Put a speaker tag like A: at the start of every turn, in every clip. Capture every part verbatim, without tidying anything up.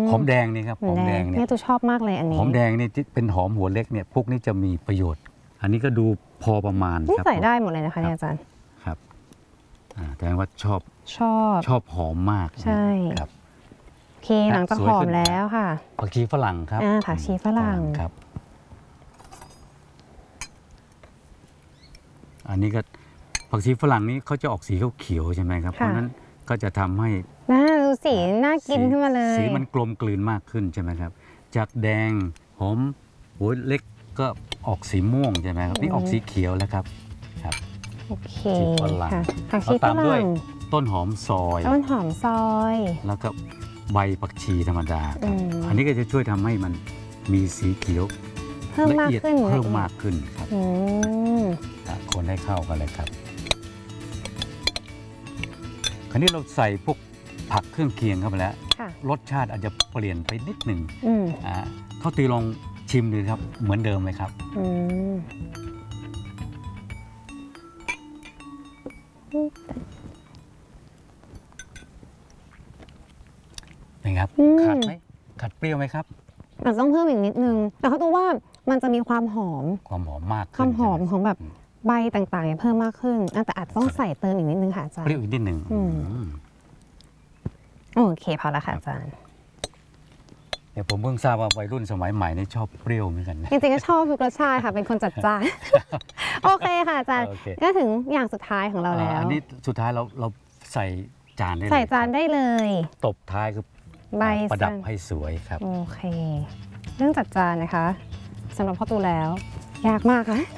A: หอมแดงนี่ครับหอมแดง
B: เนี่ยตัวชอบมากเลยอันนี้
A: หอมแดงนี่เป็นหอมหัวเล็กเนี่ยพวกนี้จะมีประโยชน์อันนี้ก็ดูพอประมาณ
B: นี่ใส่ได้หมดเลยนะคะอาจารย์
A: ครับแสดงว่าชอบ
B: ชอบ
A: ชอบหอมมาก
B: ใช่
A: ครับ
B: โอเคหลังจากหอมแล้วค่ะ
A: ผักชีฝรั่งครับ
B: ผักชีฝรั่ง
A: ครับอันนี้ก็ผักชีฝรั่งนี้เขาจะออกสีเขียวใช่ไหมครับเพราะนั้นก็จะทำให้
B: น่าดูสีน่ากินขึ้นมาเลย
A: สีมันกลมกลืนมากขึ้นใช่ไหมครับจากแดงหอมหัวเล็กก็ออกสีม่วงใช่ไหมครับนี่ออกสีเขียวแล้วครับครับ
B: โอเค
A: ฝรั่ง
B: ผักชีฝรั่ง
A: ต้นหอมซอย
B: ต้นหอมซอย
A: แล้วก็ใบผักชีธรรมดาอันนี้ก็จะช่วยทำให้มันมีสีเขียว
B: เพิ่มมากขึ้น
A: เพิ่มมากขึ้นครับคนให้เข้ากันเลยครับคราวนี้เราใส่พวกผักเครื่องเคียงเข้าไปแล้วรสชาติอาจจะเปลี่ยนไปนิดหนึ่งข้าวตีลองชิมดูครับเหมือนเดิมไหมครับเป็นครับขัดไหมขัดเปรี้ยวไหมครับ
B: อาจต้องเพิ่มอีกนิดนึงแต่เขาตัวว่ามันจะมีความหอม
A: ความหอมมาก
B: ความหอมของแบบใบต่างๆเพิ่มมากขึ้นแต่อาจต้องใส่เติมอีกนิดนึงค่ะอาจารย์
A: เปรี้ยวอีกนิดนึง
B: โอเคพอแล้วค่ะอาจารย์
A: เดี๋ยวผมเพิ่งทราบว่าวัยรุ่นสมัยใหม่นี่ชอบเปรี้ยวเหมือนกัน
B: จริงๆก็ชอบทุกรสชาติค่ะเป็นคนจัดจ้านโอเคค่ะอาจารย์ก็ถึงอย่างสุดท้ายของเราแล้ว
A: อันนี้สุดท้ายเราเราใส่จานได้
B: ใส่จานได้เลย
A: ตบท้ายคือใบประดับให้สวยครับ
B: โอเคเรื่องจัดจานนะคะสำหรับพ่อตูแล้วยากมากค่ะ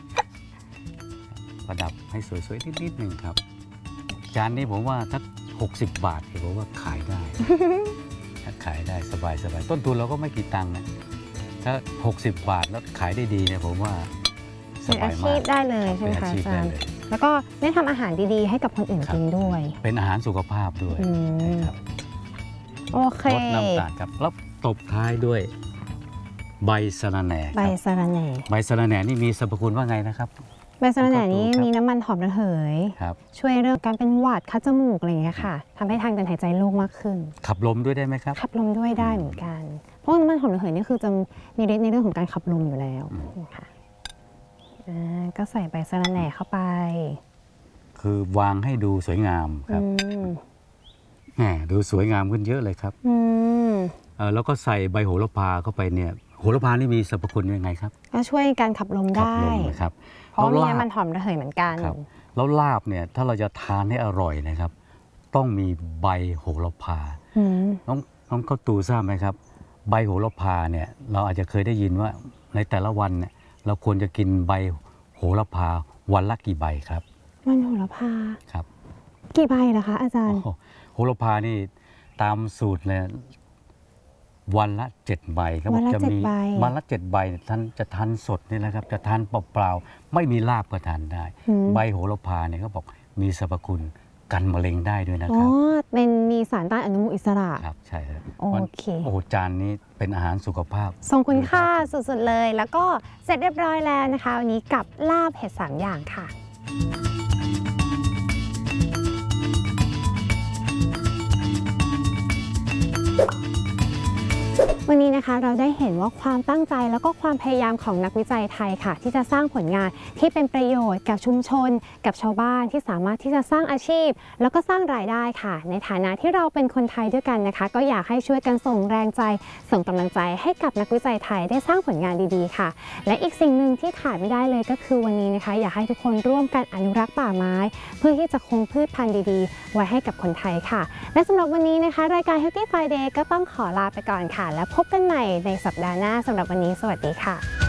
A: ประดับให้สวยๆนิดๆหนึ่งครับจานนี้ผมว่าสักหกสิบบาทผมว่าขายได้ถ้าขายได้สบายๆต้นทุนเราก็ไม่กี่ตังค์นะถ้าหกสิบบาทแล้วขายได้ดีเนี่ยผมว่า
B: สบายมากเป็นอาชีพได้เลยใช่ไหมคะอาจารย์แล้วก็ได้ทำอาหารดีๆให้กับคนอื่นกินด้วย
A: เป็นอาหารสุขภาพด้วยครับ
B: โอเค
A: ลดน้ำตาลครับแล้วตบท้ายด้วยใบสะระแหน่
B: ใบสะระแหน่
A: ใบสะระแหน่นี่มีสรรพคุณว่าไงนะครับ
B: ใบสะระแหน่นี้มีน้ำมันหอมระเหยช่วยเรื่องการเป็นหวัดคัดจมูกอะไรอย่างเงี้ยค่ะทำให้ทางเดินหายใจโล่งมากขึ้น
A: ขับลมด้วยได้ไหมครับ
B: ขับลมด้วยได้เหมือนกันเพราะน้ำมันหอมระเหยนี่คือจะมีฤทธิ์ในเรื่องของการขับลมอยู่แล้วค่ะก็ใส่ใบสะระแหน่เข้าไป
A: คือวางให้ดูสวยงามครับแหมดูสวยงามขึ้นเยอะเลยครับแล้วก็ใส่ใบโหระพาเข้าไปเนี่ยโหระพานี่มีสรรพคุณยังไงครับ
B: ก็ช่วยการขับลมได้
A: ครับ
B: เพราะมีมันหอมระเหยเหมือนกัน
A: แล้วลาบเนี่ยถ้าเราจะทานให้อร่อยนะครับต้องมีใบโหระพาน้องน้องข้าวตูทราบไหมครับใบโหระพาเนี่ยเราอาจจะเคยได้ยินว่าในแต่ละวันเนี่ยเราควรจะกินใบโหระพาวันละกี่ใบครับ
B: วันโหระพา
A: ครับ
B: กี่ใบล่ะคะอาจารย์
A: โหระพานี่ตามสูตรเลยวันละเจ็ดใบครับจะมีวันละเจ็ดใบท่านจะทานสดนี่นะครับจะทานเปล่าๆไม่มีลาบก็ทานได้ใบโหระพาเนี่ยเขาบอกมีสรรพคุณกันมะเร็งได้ด้วยนะครับ
B: อ๋อเป็นมีสารต้านอนุมูลอิสระ
A: ครับใช่ครับ
B: โอเค
A: โอ้จานนี้เป็นอาหารสุขภาพ
B: ทรงคุณค่าสุดๆเลยแล้วก็เสร็จเรียบร้อยแล้วนะคะวันนี้กับลาบเห็ดสามอย่างค่ะวันนี้นะคะเราได้เห็นว่าความตั้งใจแล้วก็ความพยายามของนักวิจัยไทยค่ะที่จะสร้างผลงานที่เป็นประโยชน์กับชุมชนกับชาวบ้านที่สามารถที่จะสร้างอาชีพแล้วก็สร้างรายได้ค่ะในฐานะที่เราเป็นคนไทยด้วยกันนะคะก็อยากให้ช่วยกันส่งแรงใจส่งกำลังใจให้กับนักวิจัยไทยได้สร้างผลงานดีๆค่ะและอีกสิ่งหนึ่งที่ขาดไม่ได้เลยก็คือวันนี้นะคะอยากให้ทุกคนร่วมกันอนุรักษ์ป่าไม้เพื่อที่จะคงพืชพันธุ์ดีๆไว้ให้กับคนไทยค่ะและสำหรับวันนี้นะคะรายการ Healthy Friday ก็ต้องขอลาไปก่อนค่ะและพบกันใหม่ในสัปดาห์หน้าสำหรับวันนี้สวัสดีค่ะ